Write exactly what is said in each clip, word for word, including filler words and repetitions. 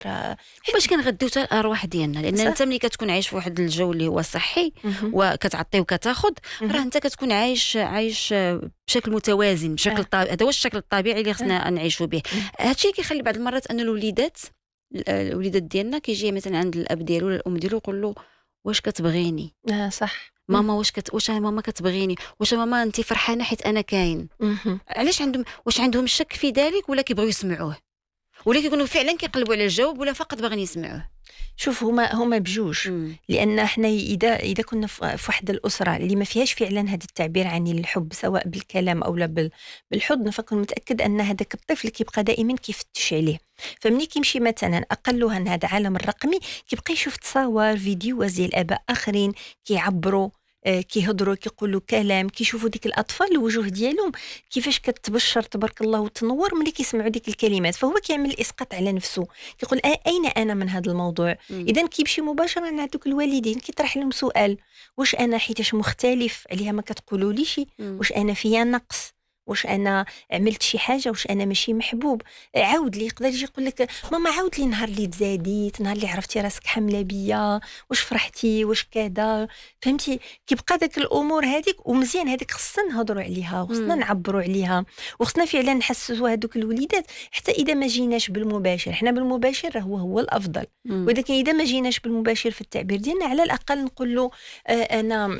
راه باش كنغديو حتى الارواح ديالنا، لان صح. انت ملي كتكون عايش في واحد الجو اللي هو صحي مهم. وكتعطي وكتاخذ، مهم. راه انت كتكون عايش عايش بشكل متوازن، بشكل آه. طبيعي. هذا هو الشكل الطبيعي اللي آه. خصنا نعيشوا به. مم. هادشي اللي كيخلي بعض المرات ان الوليدات الوليدات ديالنا كيجي مثلا عند الاب ديالو ولا الام ديالو يقول له واش كتبغيني آه صح. ماما، واش كت... واش ماما كتبغيني، واش ماما انت فرحانه حيت انا كاين. مهم. علاش عندهم واش عندهم الشك في ذلك، ولا كيبغيو يسمعوه، ولا كيكونوا فعلا كيقلبوا على الجواب، ولا فقط باغيين يسمعوه؟ شوف هما هما بجوج. مم. لان احنا اذا اذا كنا في في واحد الاسره اللي ما فيهاش فعلا هذا التعبير عن الحب سواء بالكلام او لا بال- بالحضن، فكن متاكد ان هذاك الطفل كيبقى دائما كيفتش عليه. فمني كيمشي مثلا اقلها هذا العالم الرقمي كيبقى يشوف تصاور فيديوهات ديال اباء اخرين كيعبروا، آه، كيهضروا كيقولوا كلام، كيشوفوا ديك الاطفال الوجوه ديالهم كيفاش كتبشر تبارك الله وتنور ملي كيسمعوا ديك الكلمات، فهو كيعمل اسقاط على نفسه، كيقول آه اين انا من هذا الموضوع. مم. اذا كيمشي مباشره لهذوك الوالدين كيطرح لهم سؤال: واش انا حيتاش مختلف عليها ما كتقولوا لي شي؟ مم. واش انا فيا نقص؟ واش انا عملت شي حاجه؟ واش انا ماشي محبوب؟ عاود لي، يقدر يجي يقول لك ماما عاود لي نهار اللي تزاديت، نهار اللي عرفتي راسك حامله بيا، واش فرحتي، واش كذا، فهمتي؟ كيبقى داك الامور هذيك، ومزيان هذيك خصنا نهضروا عليها وخصنا مم. نعبروا عليها وخصنا فعلا نحسسوا هذوك الوليدات، حتى اذا ما جيناش بالمباشر. حنا بالمباشر هو هو الافضل، مم. ولكن اذا ما جيناش بالمباشر في التعبير ديالنا على الاقل نقول له آه انا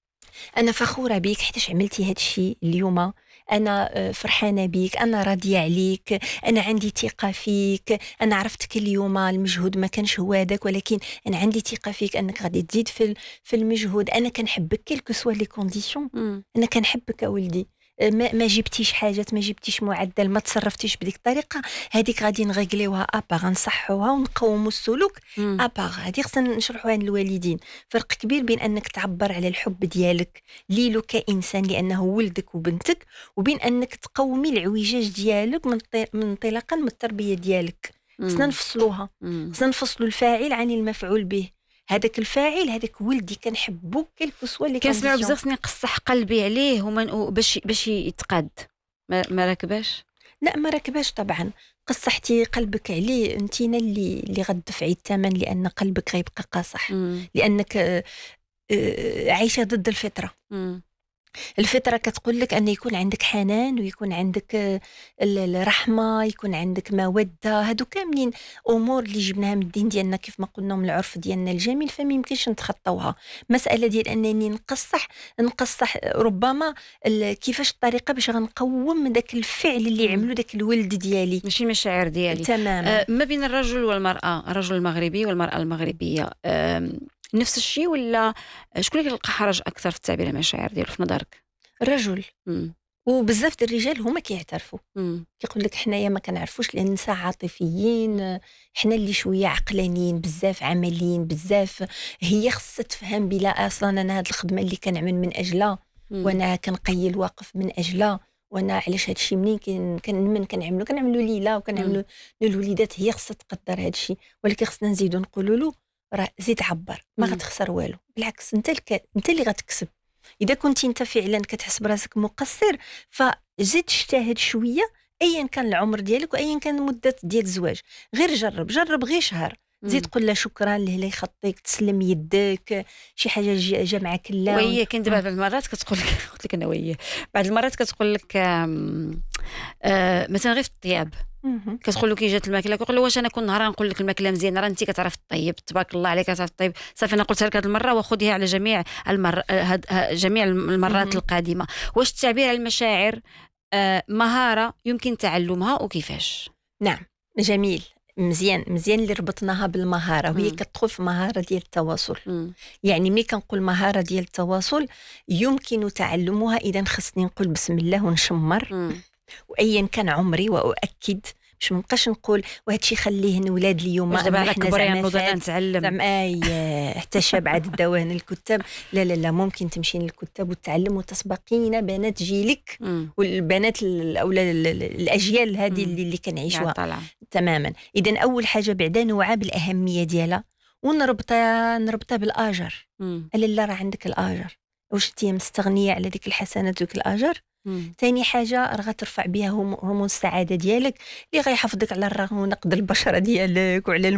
انا فخوره بيك حيتاش عملتي هذا الشيء اليوم، انا آه، فرحانه بيك، انا راضيه عليك، انا عندي ثقه فيك، انا عرفتك اليوم المجهود ما كانش هو هذاك، ولكن انا عندي ثقه فيك انك غادي تزيد في ال- في المجهود، انا كنحبك كيلكو سوا لي كونديسيون، مم. انا كنحبك اولدي. آه، ما, ما جبتيش حاجات، ما جبتيش معدل، ما تصرفتيش بديك الطريقه، هذيك غادي نغيغليوها ابا، نصحوها ونقوموا السلوك مم. ابا، هذه خصنا نشرحوها للوالدين. فرق كبير بين انك تعبر على الحب ديالك ليلو كإنسان لأنه ولدك وبنتك، وبين أنك تقومي العويجاج ديالك من طي... من انطلاقا من التربية ديالك. خصنا مم. نفصلوها، مم. خصنا نفصلوا الفاعل عن المفعول به. هذاك الفاعل هذاك ولدي كنحبو كيلكو سوا لي كنسمعوا كونديسيون. بزاف نقصح قلبي عليه ومن باش باش يتقاد، ما, ما راكباش. لا ما راكباش طبعا، قصحتي قلبك عليه انتينا اللي اللي غتدفعي الثمن، لأن قلبك غيبقى قاصح، مم. لأنك آه، آه، عايشة ضد الفطرة. مم. الفطرة كتقول لك أن يكون عندك حنان، ويكون عندك آه، ال- الرحمة، يكون عندك مودة، هادو كاملين أمور اللي جبناها من الدين ديالنا كيف ما قلنا من العرف ديالنا الجميل، فما يمكنش نتخطوها. مسألة ديال أنني نقصح نقصح ربما ال- كيفاش الطريقة باش غنقوم من داك الفعل اللي مم. عملو داك الولد ديالي. ماشي المشاعر ديالي. تماما. آه ما بين الرجل والمرأة، الرجل المغربي والمرأة المغربية، آه نفس الشيء، ولا شكون اللي كيلقى حرج أكثر في التعبير عن المشاعر ديالو في نظرك؟ الرجل، مم. وبزاف د الرجال هما كيعترفوا، مم. كيقول لك حنايا ما كنعرفوش لان النساء عاطفيين، حنا اللي شويه عقلانيين بزاف، عمليين بزاف. هي خصها تفهم بلا اصلا انا هاد الخدمه اللي كنعمل من اجلها، مم. وانا كنقيل واقف من اجلها، وانا علاش هاد الشيء منين كن كن من كنعملو كنعملو ليله وكنعملو للوليدات، هي خصها تقدر هاد الشيء. ولكن خصنا نزيدو نقولوا له راه زيد عبر، ما مم. غتخسر والو، بالعكس انت الك... انت اللي غتكسب. اذا كنت انت فعلا كتحس براسك مقصر، فزيد اجتهد شويه، ايا كان العمر ديالك وايا كان المده ديال الزواج، غير جرب جرب غير شهر، زيد مم. قول له شكرا لله يخطيك، تسلم يدك، شي حاجه جا جا معاك لا وهي كاين بعض المرات كتقول لك قلت لك انا وهي بعض المرات كتقول لك آم، آه مثلا غير في الطياب، مهم. كتقول له كي جات الماكله كيقول له واش انا كل نهار نقول لك الماكله مزيانه، راه انت كتعرف طيب تبارك الله عليك كتعرف طيب، صافي انا قلتها لك هذه المره وخذيها على جميع المر... هاد... ها- جميع المرات مهم. القادمه. واش التعبير عن المشاعر آه مهاره يمكن تعلمها وكيفاش؟ نعم جميل، مزيان مزيان اللي ربطناها بالمهاره، وهي مم. كتدخل في مهاره ديال التواصل. مم. يعني ملي كنقول مهاره ديال التواصل يمكن تعلمها اذا خصني نقول بسم الله ونشمر، مم. وايا كان عمري، واؤكد باش ما نبقاش نقول وهذا الشيء خليه الولاد اليوم، واش دابا أما على حنا كبر زعما نوض انا فات نتعلم؟ زعما اي حتى شاب عاد الدوان الكتاب، لا لا لا ممكن تمشي للكتاب وتتعلم وتسبقين بنات جيلك مم. والبنات ال- او ال- ال- الاجيال هذه مم. اللي, اللي كنعيشوها. قاعد طالعه. تماما. اذا اول حاجه بعدا نوعى بالاهميه ديالها، ونربطها نربطها بالاجر. مم. الا راه عندك الاجر، واش انت مستغنيه على ديك الحسنات ذوك الاجر؟ مم. ثاني حاجه راه غترفع بها هرمون السعاده ديالك اللي غيحافظك على الرونق ديال البشره ديالك وعلى